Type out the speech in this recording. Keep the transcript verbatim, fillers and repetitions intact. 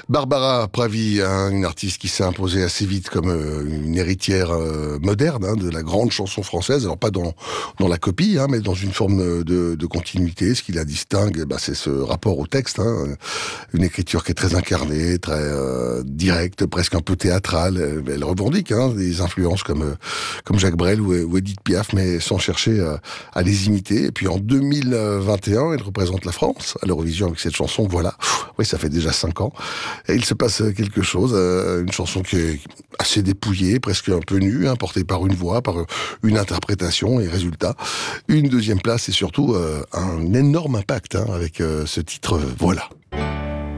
Barbara Pravi, hein, une artiste qui s'est imposée assez vite comme euh, une héritière euh, moderne hein, de la grande chanson française. Alors pas dans dans la copie, hein, mais dans une forme de, de continuité. Ce qui la distingue, bah, c'est ce rapport au texte, hein, une écriture qui est très incarnée, très euh, directe, presque un peu théâtrale. Elle, elle revendique hein, des influences comme euh, comme Jacques Brel ou, ou Edith Piaf, mais sans chercher euh, à les imiter. Et puis en deux mille vingt et un, elle représente la France à l'Eurovision avec cette chanson. Voilà, oui, ça fait déjà cinq ans. Et il se passe quelque chose, euh, une chanson qui est assez dépouillée, presque un peu nue, hein, portée par une voix, par une interprétation, et résultat, une deuxième place et surtout euh, un énorme impact hein, avec euh, ce titre euh, Voilà.